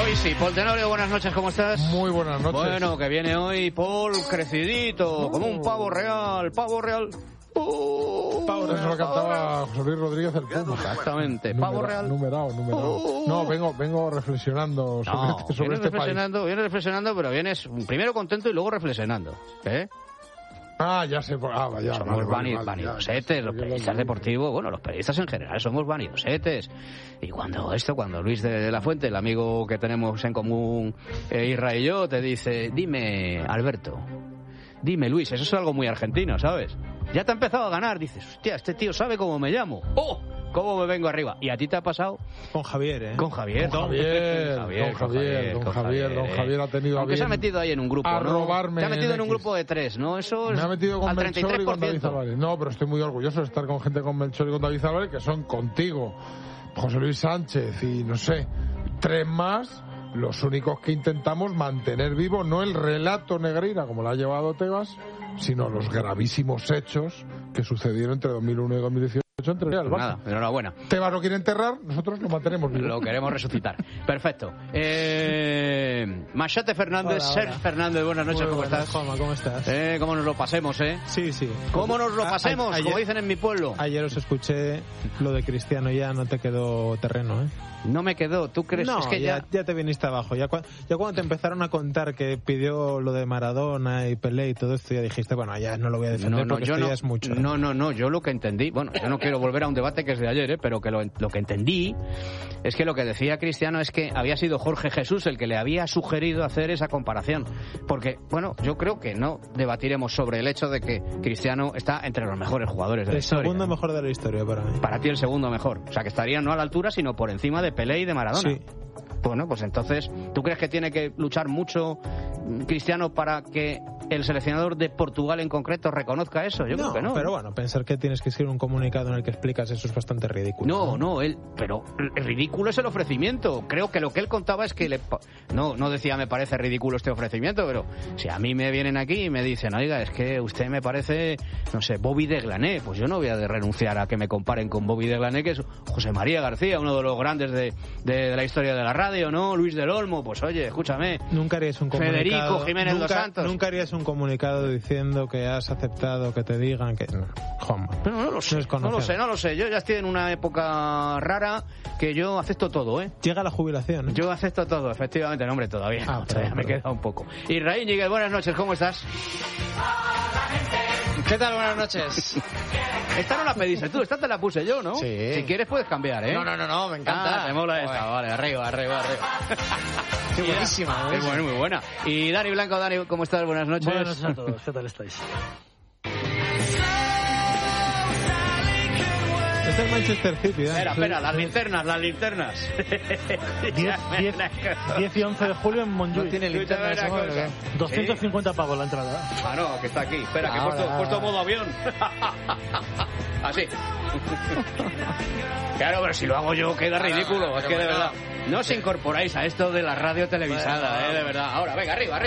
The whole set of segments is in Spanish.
Hoy sí, Paul Tenorio, buenas noches, ¿cómo estás? Muy buenas noches. Bueno, que viene hoy Paul crecidito, como un pavo real, pavo real. Pavo real. Eso lo cantaba José Luis Rodríguez el Puma. Exactamente, pavo real. Numerado. No, vengo reflexionando sobre este país. Vienes reflexionando, pero vienes primero contento y luego reflexionando, ¿eh? Ya sé. Vaya. Somos vanidosetes, los periodistas deportivos, bueno, los periodistas en general somos vanidosetes. Y cuando Luis de la Fuente, el amigo que tenemos en común, Isra y yo, te dice, dime, Alberto, dime, Luis, eso es algo muy argentino, ¿sabes? Ya te ha empezado a ganar, dices, hostia, este tío sabe cómo me llamo. ¡Oh! ¿Cómo me vengo arriba? ¿Y a ti te ha pasado? Con Javier, ¿eh? Con Javier ha tenido aunque se ha metido ahí en un grupo, ¿no? Robarme. Se ha metido en un grupo de 3, ¿no? Eso es. Me ha metido con al Melchor y con David 33%. Álvarez. No, pero estoy muy orgulloso de estar con gente con Melchor y con David Álvarez, que son contigo, José Luis Sánchez y no sé, 3 más, los únicos que intentamos mantener vivo no el relato Negreira, como lo ha llevado Tebas, sino los gravísimos hechos que sucedieron entre 2001 y 2018 entre Real Barça. Nada, enhorabuena. Tebas lo quiere enterrar, nosotros lo mantenemos vivo. Lo queremos resucitar. Perfecto. Machete Fernández, Sergio Fernández, buenas noches, ¿cómo estás? Juanma, ¿cómo estás? ¿Cómo nos lo pasemos, Sí. ¿Cómo nos lo pasemos, ayer, como dicen en mi pueblo? Ayer os escuché lo de Cristiano, ya no te quedó terreno, ¿eh? No me quedó, ¿tú crees? No, es que ya te viniste abajo. Ya cuando te empezaron a contar que pidió lo de Maradona y Pelé y todo esto, ya dijiste, bueno, ya no lo voy a defender porque esto ya es mucho. No, yo lo que entendí, bueno, yo no quiero volver a un debate que es de ayer, pero que lo que entendí es que lo que decía Cristiano es que había sido Jorge Jesús el que le había sugerido hacer esa comparación. Porque, bueno, yo creo que no debatiremos sobre el hecho de que Cristiano está entre los mejores jugadores de la historia. El segundo mejor de la historia para mí. Para ti el segundo mejor. O sea, que estaría no a la altura, sino por encima de Pelé y de Maradona. Sí. Bueno, pues entonces, ¿tú crees que tiene que luchar mucho Cristiano para que el seleccionador de Portugal en concreto reconozca eso? Yo creo que no. Pero bueno, pensar que tienes que escribir un comunicado en el que explicas eso es bastante ridículo. Pero el ridículo es el ofrecimiento. Creo que lo que él contaba es que no decía me parece ridículo este ofrecimiento, pero si a mí me vienen aquí y me dicen, oiga, es que usted me parece, no sé, Bobby de Glané, pues yo no voy a renunciar a que me comparen con Bobby de Glané, que es José María García, uno de los grandes de la historia de la radio, ¿no? Luis del Olmo, pues oye, escúchame. Nunca harías un comunicado. Federico Jiménez dos Santos. Nunca harías un comunicado diciendo que has aceptado que te digan que... No, Juanma. No lo sé. Yo ya estoy en una época rara que yo acepto todo, ¿eh? Llega la jubilación, ¿eh? Yo acepto todo, efectivamente. No, hombre, todavía me queda un poco. Israel Ñíguez, buenas noches, ¿cómo estás? ¿Qué tal? Buenas noches. Esta no la pediste tú, esta te la puse yo, ¿no? Sí. Si quieres puedes cambiar, ¿eh? No, me encanta. Me mola esta, vale, arriba. Qué buenísima. Es muy buena. Y Dani Blanco, Dani, ¿cómo estás? Buenas noches. Buenas noches a todos, ¿qué tal estáis? Es el Manchester City, ¿eh? Espera, las linternas. 10 y 11 de julio en Montjuic. No tiene linterna ese móvil, ¿eh? 250 pavos la entrada. No, que está aquí. Espera, que he puesto modo avión. Así. Claro, pero si lo hago yo queda ridículo. Es que de verdad. No os incorporáis a esto de la radio televisada, de verdad. Ahora, venga, arriba.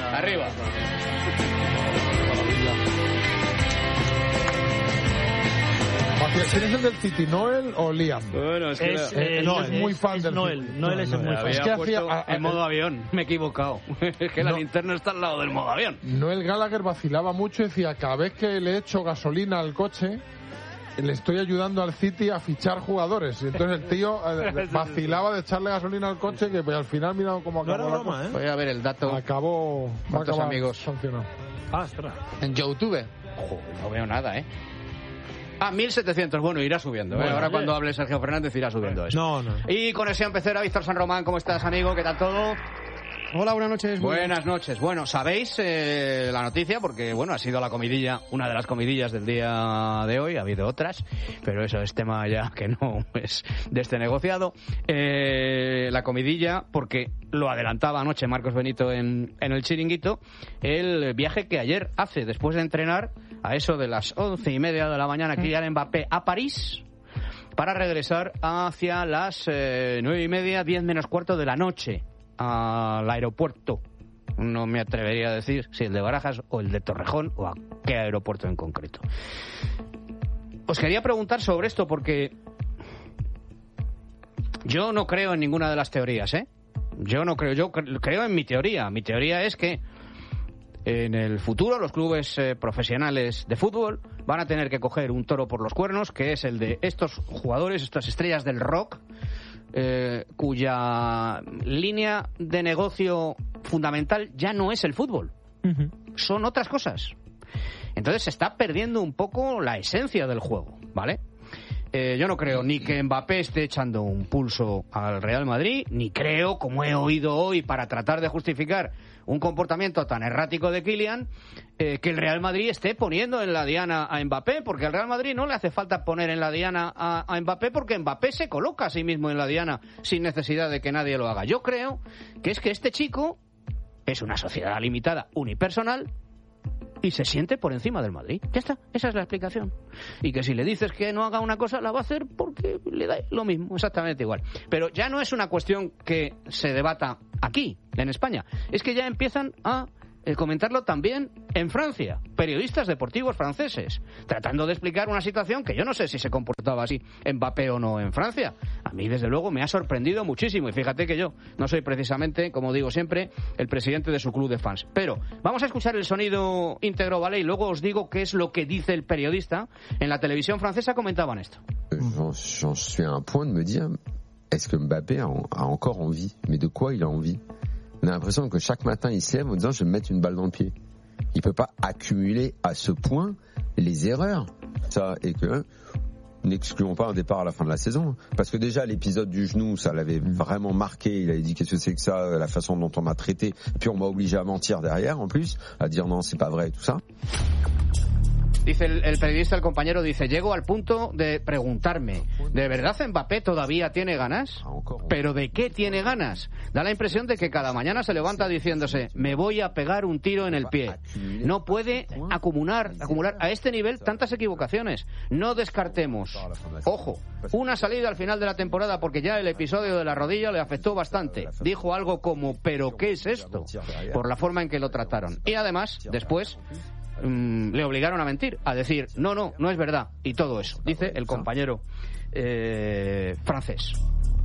¿Quién es el del City, Noel o Liam? Bueno, es que es muy fan del Noel. City. Noel es muy fan. Es que hacía en modo avión, me he equivocado. Es que la linterna está al lado del modo avión. Noel Gallagher vacilaba mucho y decía, cada vez que le echo gasolina al coche, le estoy ayudando al City a fichar jugadores. Y entonces el tío vacilaba de echarle gasolina al coche, que pues, al final mira cómo acabó. No era broma, ¿eh? Voy a ver el dato. Acabó amigos sancionado. Espera. En YouTube. No veo nada, ¿eh? 1.700, bueno, irá subiendo. Bueno, ahora cuando hable Sergio Fernández irá subiendo eso. No. Y conexión pecera, Víctor San Román, ¿cómo estás, amigo? ¿Qué tal todo? Hola, buenas noches. Buenas noches. Bueno, sabéis la noticia porque, bueno, ha sido la comidilla, una de las comidillas del día de hoy. Ha habido otras, pero eso es tema ya que no es de este negociado. La comidilla, porque lo adelantaba anoche Marcos Benito en el Chiringuito, el viaje que ayer hace después de entrenar a eso de las 11:30 de la mañana, Kylian Mbappé a París, para regresar hacia las 9:30, 10 menos cuarto de la noche al aeropuerto. No me atrevería a decir si el de Barajas o el de Torrejón o a qué aeropuerto en concreto. Os quería preguntar sobre esto porque yo no creo en ninguna de las teorías, ¿eh? Yo no creo, yo creo en mi teoría. Mi teoría es que en el futuro los clubes profesionales de fútbol van a tener que coger un toro por los cuernos, que es el de estos jugadores, estas estrellas del rock, cuya línea de negocio fundamental ya no es el fútbol. Son otras cosas. Entonces se está perdiendo un poco la esencia del juego, ¿vale? Yo no creo ni que Mbappé esté echando un pulso al Real Madrid, ni creo, como he oído hoy, para tratar de justificar un comportamiento tan errático de Kylian, que el Real Madrid esté poniendo en la diana a Mbappé, porque al Real Madrid no le hace falta poner en la diana a Mbappé, porque Mbappé se coloca a sí mismo en la diana sin necesidad de que nadie lo haga. Yo creo que es que este chico es una sociedad limitada, unipersonal, y se siente por encima del Madrid. Ya está, esa es la explicación. Y que si le dices que no haga una cosa, la va a hacer porque le da lo mismo, exactamente igual. Pero ya no es una cuestión que se debata aquí, en España. Es que ya empiezan a comentarlo también en Francia. Periodistas deportivos franceses, tratando de explicar una situación que yo no sé si se comportaba así Mbappé o no en Francia. A mí, desde luego, me ha sorprendido muchísimo. Y fíjate que yo no soy precisamente, como digo siempre, el presidente de su club de fans. Pero vamos a escuchar el sonido íntegro, ¿vale? Y luego os digo qué es lo que dice el periodista. En la televisión francesa comentaban esto. J'en suis à un point de me dire, est-ce que Mbappé a encore envie? Mais de quoi il a envie? On a l'impression que chaque matin il se lève en disant je vais me mettre une balle dans le pied. Il peut pas accumuler à ce point les erreurs. Ça, et que n'excluons pas un départ à la fin de la saison. Parce que déjà l'épisode du genou, ça l'avait vraiment marqué. Il avait dit qu'est-ce que c'est que ça, la façon dont on m'a traité. Puis on m'a obligé à mentir derrière en plus, à dire non c'est pas vrai et tout ça. Dice el periodista, el compañero, dice, llego al punto de preguntarme, ¿de verdad Mbappé todavía tiene ganas? ¿Pero de qué tiene ganas? Da la impresión de que cada mañana se levanta diciéndose, me voy a pegar un tiro en el pie. No puede acumular a este nivel tantas equivocaciones. No descartemos, ojo, una salida al final de la temporada, porque ya el episodio de la rodilla le afectó bastante. Dijo algo como, ¿pero qué es esto? Por la forma en que lo trataron. Y además, después le obligaron a mentir, a decir no es verdad, y todo eso, dice el compañero francés.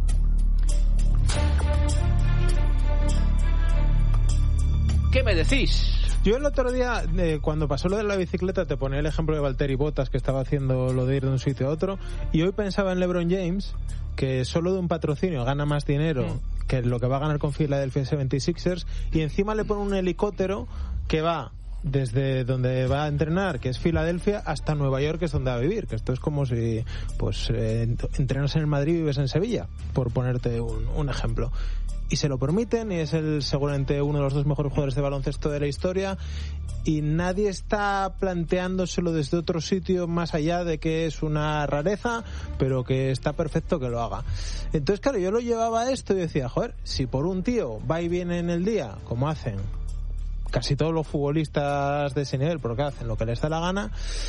¿Qué me decís? Yo el otro día, cuando pasó lo de la bicicleta, te ponía el ejemplo de Valtteri Bottas, que estaba haciendo lo de ir de un sitio a otro, y hoy pensaba en LeBron James, que solo de un patrocinio gana más dinero que lo que va a ganar con Philadelphia 76ers, y encima le pone un helicóptero que va desde donde va a entrenar, que es Filadelfia, hasta Nueva York, que es donde va a vivir, que esto es como si pues entrenas en el Madrid y vives en Sevilla, por ponerte un ejemplo. Y se lo permiten, y es seguramente uno de los dos mejores jugadores de baloncesto de la historia, y nadie está planteándoselo desde otro sitio más allá de que es una rareza, pero que está perfecto que lo haga. Entonces, claro, yo lo llevaba a esto y decía, joder, si por un tío va y viene en el día, como hacen casi todos los futbolistas de ese nivel, porque hacen lo que les da la gana,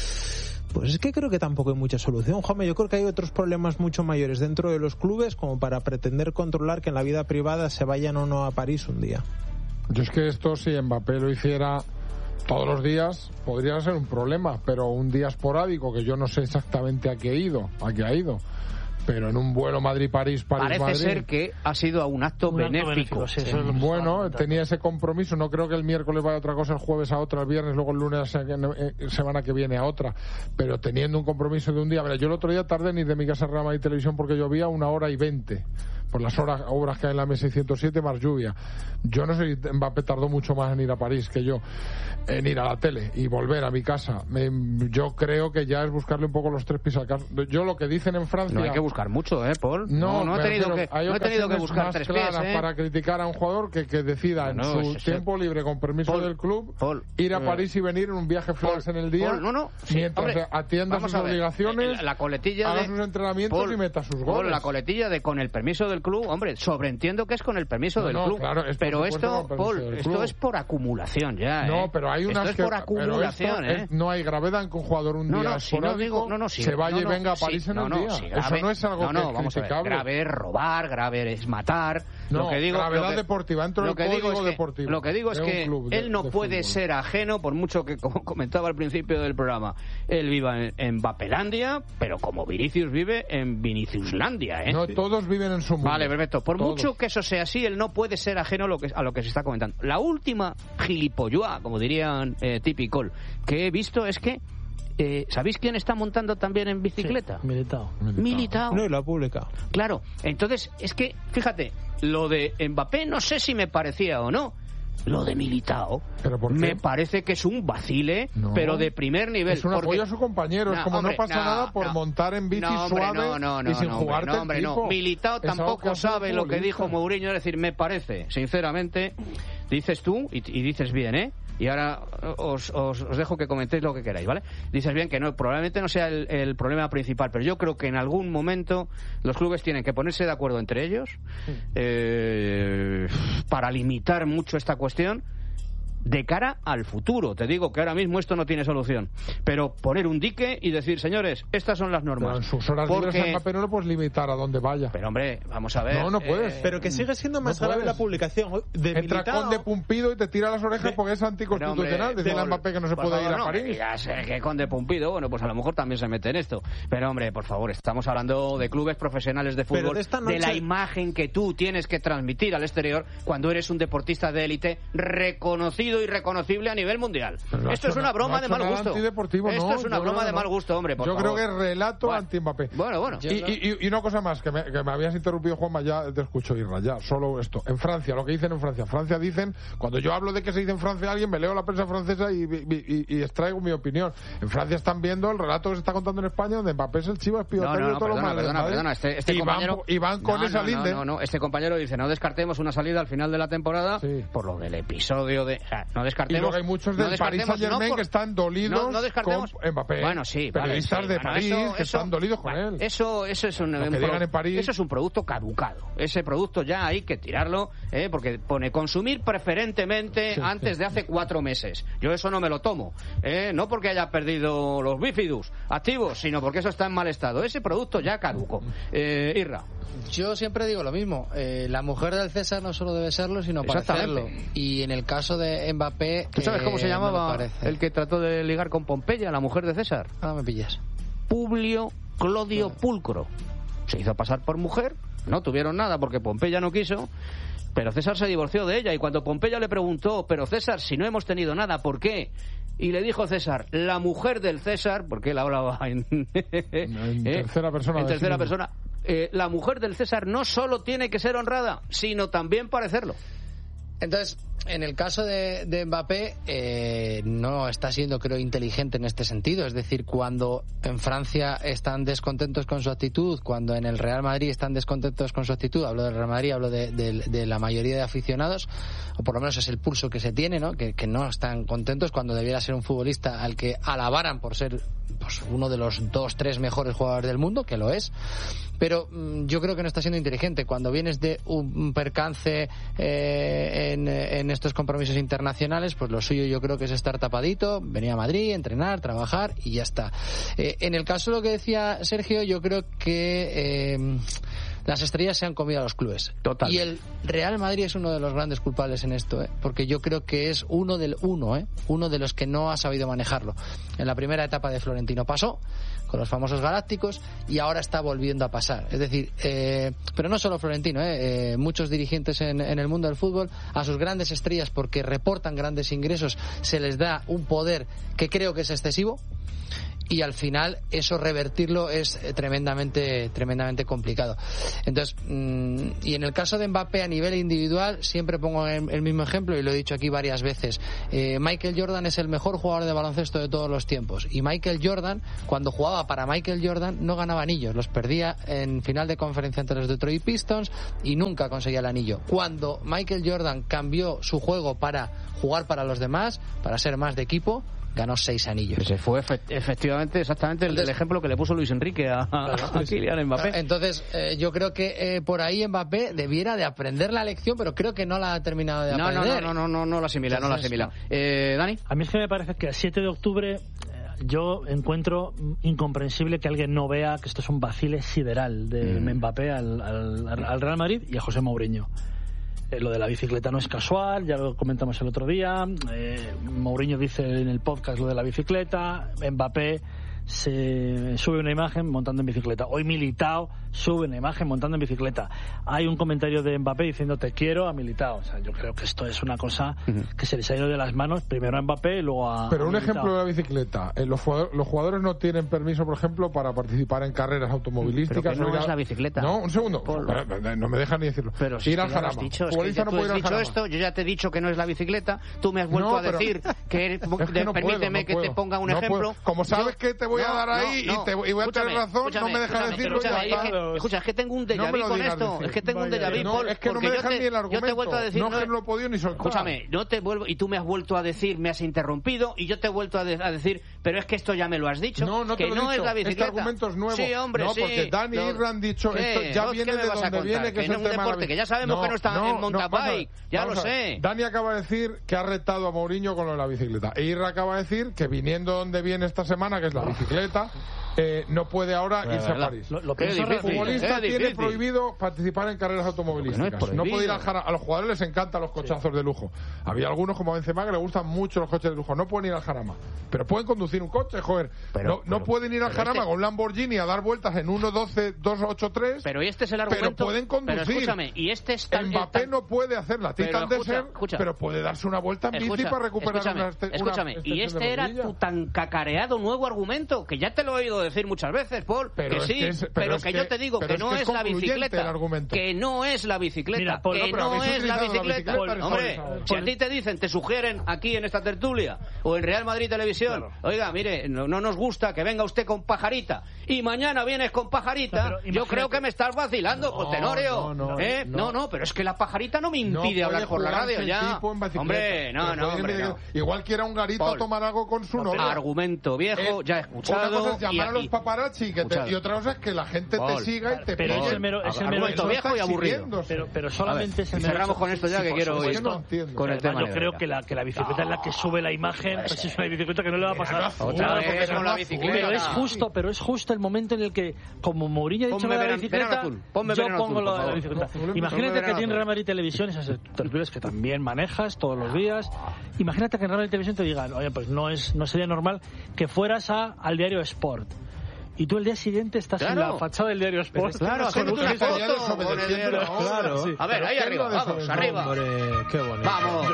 pues es que creo que tampoco hay mucha solución, Juanma. Yo creo que hay otros problemas mucho mayores dentro de los clubes como para pretender controlar que en la vida privada se vayan o no a París un día. Yo es que esto, si Mbappé lo hiciera todos los días, podría ser un problema, pero un día esporádico, que yo no sé exactamente a qué ha ido, pero en un vuelo Madrid-París, París-Madrid... Parece ser que ha sido a un acto benéfico. Sí, bueno, tenía ese compromiso. No creo que el miércoles vaya a otra cosa, el jueves a otra, el viernes, luego el lunes, semana que viene a otra. Pero teniendo un compromiso de un día... Mira, yo el otro día tardé en ir de mi casa a Real Madrid Televisión porque llovía 1h20. Por las obras que hay en la M607 más lluvia. Yo no sé si Mbappé tardó mucho más en ir a París que yo, en ir a la tele y volver a mi casa. Yo creo que ya es buscarle un poco los tres pies al carro. Yo lo que dicen en Francia... No hay que buscar mucho, Paul. No he tenido que buscar tres pies, para criticar a un jugador que decida en su tiempo libre, con permiso del club, ir a París y venir en un viaje flash en el día, mientras atienda sus obligaciones, la coletilla haga sus entrenamientos y meta sus goles. La coletilla de con el permiso del club, hombre, sobreentiendo que es con el permiso del club. Claro, pero esto, Paul, esto es por acumulación ya. No, pero hay unas esto es por acumulación, no hay gravedad en que un jugador un día esporádico se vaya y venga a París en el día. Eso no es algo que es vamos a ver. criticable. Grave es robar, grave es matar. No, lo que digo, gravedad deportiva, dentro del código deportivo. Lo que digo es que él no puede ser ajeno, por mucho que, como comentaba al principio del programa, él viva en Mbapelandia, pero como Vinicius vive en Viniciuslandia, ¿eh? No, todos viven en su mundo. Vale, perfecto. Por Todos. mucho que eso sea así, él no puede ser ajeno a lo que se está comentando. La última gilipolluá, como dirían típico, que he visto es que ¿sabéis quién está montando también en bicicleta? Sí, Militao. Militao. No, y lo ha publicado. Claro, entonces es que, fíjate, lo de Mbappé no sé si me parecía o no. Lo de Militao ¿Pero por qué? me parece que es un vacile, No. pero de primer nivel. Es un apoyo a su compañero. Es como hombre, no pasa nada por montar en bici hombre, suave y sin jugarte el hombre, tipo. Militao Es algo que tampoco hace el sabe lo que dijo futbolista. Mourinho. Es decir, me parece, sinceramente, dices tú, y dices bien, ¿eh? Y ahora os dejo que comentéis lo que queráis, ¿vale? Dices bien que no, probablemente no sea el problema principal, pero yo creo que en algún momento los clubes tienen que ponerse de acuerdo entre ellos para limitar mucho esta cuestión de cara al futuro. Te digo que ahora mismo esto no tiene solución, pero poner un dique y decir, señores, estas son las normas. Pero en sus horas libres a Mbappé no lo puedes limitar a donde vaya. Pero hombre, vamos a ver. No puedes. Pero que sigue siendo más No grave puedes. la publicación de Entra Militao. Conde Pumpido y te tira las orejas porque es anticonstitucional. Decirle a Mbappé que no se puede ir a París. Ya sé que Conde Pumpido, bueno, pues a lo mejor también se mete en esto. Pero hombre, por favor, estamos hablando de clubes profesionales de Pero fútbol, de esta noche- de la imagen que tú tienes que transmitir al exterior cuando eres un deportista de élite reconocido y reconocible a nivel mundial. Pero no ha Esto hecho es una broma no ha de hecho mal nada gusto. antideportivo, Esto no, es una yo broma creo de que mal no. gusto, hombre, por Yo favor. creo que es relato Bueno. anti-Mbappé. Bueno. Y una cosa más, que me habías interrumpido, Juanma, ya te escucho, Irra, ya, solo esto. En Francia, lo que dicen en Francia. Francia dicen, cuando yo hablo de que se dice en Francia a alguien, me leo la prensa francesa y extraigo mi opinión. En Francia están viendo el relato que se está contando en España, donde Mbappé es el chivo expiatorio de todos los males. Perdona, este y compañero... van con esa linde. No, este compañero dice, no descartemos una salida al final de la temporada Sí. por lo del episodio de... O sea, no descartemos... Y luego hay muchos del Paris Saint-Germain que están dolidos no descartemos, con Mbappé. Bueno, sí, periodistas vale, sí, de bueno, París que están dolidos con él. Eso es París. eso es un producto caducado. Ese producto ya hay que tirarlo, porque pone consumir preferentemente antes de hace 4 meses. Yo eso no me lo tomo, no porque haya perdido los bífidus activos, sino porque eso está en mal estado. Ese producto ya caduco. Irra. Yo siempre digo lo mismo. La mujer del César no solo debe serlo, sino parecerlo. Y en el caso de Mbappé... ¿Tú sabes cómo se no lo llamaba parece. el que trató de ligar con Pompeya, la mujer de César? Ahora me pillas. Publio Clodio Pulcro. Se hizo pasar por mujer, no tuvieron nada porque Pompeya no quiso, pero César se divorció de ella y cuando Pompeya le preguntó, pero César, si no hemos tenido nada, ¿por qué? Y le dijo César, la mujer del César, porque él hablaba en tercera persona. en de tercera sí mismo. persona, la mujer del César no solo tiene que ser honrada, sino también parecerlo. Entonces, en el caso de Mbappé, no está siendo, creo, inteligente en este sentido. Es decir, cuando en Francia están descontentos con su actitud, cuando en el Real Madrid están descontentos con su actitud, hablo del Real Madrid, hablo de la mayoría de aficionados, o por lo menos es el pulso que se tiene, ¿no? Que no están contentos cuando debiera ser un futbolista al que alabaran por ser pues, uno de los 2-3 mejores jugadores del mundo, que lo es. Pero yo creo que no está siendo inteligente. Cuando vienes de un percance en estos compromisos internacionales, pues lo suyo yo creo que es estar tapadito, venir a Madrid, entrenar, trabajar y ya está. En el caso de lo que decía Sergio, yo creo que las estrellas se han comido a los clubes. Total. Y el Real Madrid es uno de los grandes culpables en esto, porque yo creo que es uno de los que no ha sabido manejarlo. En la primera etapa de Florentino pasó, con los famosos galácticos, y ahora está volviendo a pasar. Es decir, pero no solo Florentino, muchos dirigentes en el mundo del fútbol, a sus grandes estrellas, porque reportan grandes ingresos, se les da un poder que creo que es excesivo. Y al final eso revertirlo es tremendamente complicado. Entonces, y en el caso de Mbappé a nivel individual, siempre pongo el mismo ejemplo y lo he dicho aquí varias veces. Michael Jordan es el mejor jugador de baloncesto de todos los tiempos. Y Michael Jordan, cuando jugaba para Michael Jordan, no ganaba anillos. Los perdía en final de conferencia entre los Detroit Pistons y nunca conseguía el anillo. Cuando Michael Jordan cambió su juego para jugar para los demás, para ser más de equipo, ganó 6 anillos. Ese fue efectivamente exactamente el ejemplo que le puso Luis Enrique a Kylian Mbappé. Entonces, yo creo que por ahí Mbappé debiera de aprender la lección, pero creo que no la ha terminado de aprender. No la asimila, no la asimila. Dani. A mí es que me parece que el 7 de octubre yo encuentro incomprensible que alguien no vea que esto es un vacile sideral de Mbappé al Real Madrid y a José Mourinho. Lo de la bicicleta no es casual, ya lo comentamos el otro día. Mourinho dice en el podcast lo de la bicicleta. Mbappé se sube una imagen montando en bicicleta. Hoy Militao sube una imagen montando en bicicleta. Hay un comentario de Mbappé diciendo te quiero a Militao. O sea, yo creo que esto es una cosa que se les ha ido de las manos, primero a Mbappé y luego a Pero un Militao. ejemplo de la bicicleta. Los jugadores no tienen permiso, por ejemplo, para participar en carreras automovilísticas. Pero que no o ir es la bicicleta. No, un segundo. No me dejan ni decirlo. Pero si ir es al que ya lo has Jarama. dicho, es que Futbolista ya no tú puede has ir al dicho Jarama. esto, yo ya te he dicho que no es la bicicleta, tú me has vuelto No, a pero- decir que Es que no permíteme puedo, que te ponga un no ejemplo. puedo. Como sabes que te voy a dar ahí y voy a tener razón, no me dejas decirlo y ya está. Escucha, es que tengo un déjà No me vu lo con digas esto. decir. Es que tengo un déjà vu, No, Paul, es que no porque me yo dejan ni el yo te he argumento. vuelto a decir... No, que no lo he podido ni soltar. Escúchame, no te vuelvo, y tú me has vuelto a decir, me has interrumpido, y yo te he vuelto a decir, pero es que esto ya me lo has dicho, No te que lo he no dicho. es la bicicleta. Este argumento es nuevo. Sí, hombre, no, sí. porque Dani y Irra han dicho ¿Qué? esto ya ¿Qué viene me de vas a donde contar? viene, que es no el un tema de la deporte, que ya sabemos que no está en mountain bike, ya lo vamos a ver. sé. Dani acaba de decir que ha retado a Mourinho con lo de la bicicleta. E Irra acaba de decir que viniendo donde viene esta semana, que es la bicicleta, no puede ahora irse a París. Lo Qué pienso difícil. El futbolista Qué tiene difícil. prohibido participar en carreras automovilísticas. Porque no No es puede ir prohibido. a los jugadores les encantan los cochazos de lujo. Había algunos como Benzema que le gustan mucho los coches de lujo. No pueden ir al Jarama. Pero pueden conducir un coche, joder. No pueden ir al Jarama con un Lamborghini a dar vueltas en 1.12.283. Pero y este es el argumento. Pero pueden conducir. Pero escúchame, y este es tan... Mbappé no puede hacer la Titan Desert, pero puede darse una vuelta en bici para recuperar una Escúchame, y extensión este de era rodilla. tu tan cacareado nuevo argumento, que ya te lo he oído decir muchas veces, Paul, Pero que es sí, que es- pero es que que- yo te digo pero que es no que es es la concluyente bicicleta, el argumento. que no es la bicicleta, Mira, Paul, que no, pero no habéis es la utilizado la bicicleta. bicicleta, Hombre, Paul. si a ti te dicen, te sugieren aquí en esta tertulia o en Real Madrid Televisión, Claro. oiga, mire, no nos gusta que venga usted con pajarita y mañana vienes con pajarita, No, pero yo imagínate. creo que me estás vacilando, pues, Tenorio. No, pero es que la pajarita no me impide No hablar puede por la jugarse radio el ya. tipo en bicicleta. Hombre, no, Pero puede hombre, ir- no. Igual que era un garito a Paul. tomar algo con su novia. Argumento viejo, ya he escuchado. Una cosa es llamar y- a los y- paparazzi escuchado. y otra cosa es que la gente Paul. te siga y te Pero pille. es el mero Argumento Eso viejo está y aburrido. exigiéndose. pero solamente es el mero cerramos hecho- con esto ya, que por quiero supuesto. Yo no entiendo. con el Además, tema yo de creo verdad. que la bicicleta es la que sube la imagen, pues es una bicicleta que no le va a pasar. Otra Claro, vez porque con no- la bicicleta. pero es justo el momento en el que, como Mourinho ha dicho Ponme lo de la verano bicicleta, azul. Ponme yo verano pongo azul, lo por de la favor. bicicleta. Ponme Imagínate que verano tiene azul. Real Madrid Televisión, esas tertulias que también manejas todos los días. Imagínate que en Real Madrid Televisión te digan, oye, pues no sería normal que fueras al diario Sport. Y tú el día siguiente estás en Claro. la fachada del diario Sport. Claro, Con haciendo un una estadio foto con el desobedeciendo diario. la hora. Claro. Sí. A ver, Pero ahí ¿qué arriba, es lo vamos, desobedeciendo? arriba. Hombre, qué bonito. Vamos.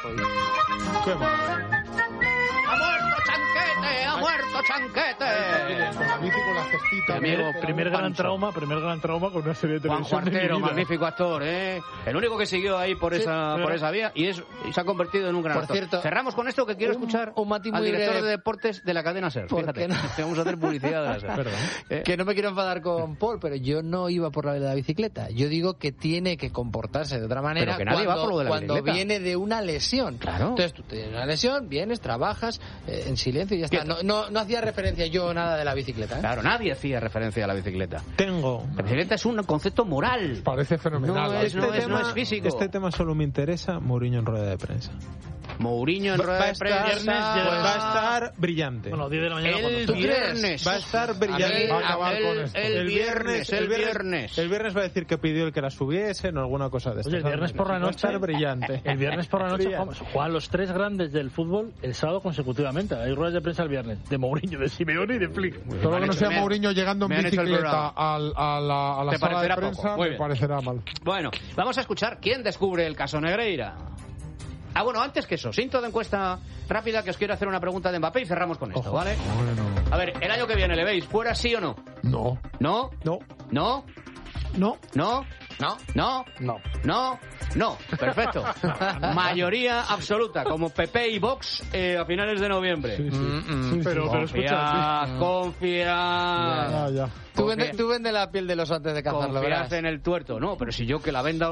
Qué bonito. ¡Ha muerto Chanquete! ¡Ha muerto Chanquete! Con la bici con la cestita. Mi amigo, Primer gran trauma con una serie de Juan televisión de mi Cuartero, vida. magnífico actor, ¿eh? El único que siguió ahí por esa vía y se ha convertido en un gran Por actor. cierto, Cerramos con esto, que quiero escuchar un matiz al muy director breve. de deportes de la cadena SER. ¿Por Fíjate, qué no? vamos a hacer publicidad de la SER. Que no me quiero enfadar con Paul, pero yo no iba por la de la bicicleta. Yo digo que tiene que comportarse de otra manera Pero que nadie va por lo de la cuando bicicleta. viene de una lesión. Claro. Entonces tú tienes una lesión, vienes, trabajas en silencio y ya está. No hacía referencia yo nada de la bicicleta. ¿eh? Claro, nadie hacía referencia a la bicicleta. Tengo. La bicicleta es un concepto moral. Parece fenomenal. No es- no es físico. Este tema solo me interesa Mourinho en rueda de prensa. Mourinho en Va rueda a de estar, prensa. va a estar brillante. Bueno, 10 de la mañana El cuando ¿Tú toque. crees? Va a estar brillante. Va a acabar con esto. El viernes. El viernes va a decir que pidió el que la subiesen o alguna cosa de estas. Oye, el viernes por la Va a noche. estar brillante. El viernes por la noche Brillante. juegan los tres grandes del fútbol el sábado consecutivamente. Hay ruedas de prensa el viernes. De Mourinho, de Simeone y de Flick. Todo lo que no sea Me han- Mourinho llegando me en han hecho el bicicleta programa. a la Te sala de parecerá prensa poco. Muy me bien. parecerá mal. Bueno, vamos a escuchar quién descubre el caso Negreira. Ah, bueno, antes que eso, cinto de encuesta rápida, que os quiero hacer una pregunta de Mbappé y cerramos con esto, ¿vale? Bueno. A ver, el año que viene, ¿le veis fuera sí o no? No. ¿No? No. ¿No? No. ¿No? No. ¿No? No. ¿No? No. Perfecto. Mayoría absoluta, como PP y Vox a finales de noviembre. Sí, sí. Sí, Pero sí. escucha, Confía. Ya, ya. Tú vende la piel del oso antes de cazarlo, Confiad verás. en el tuerto. No, pero si yo que la venda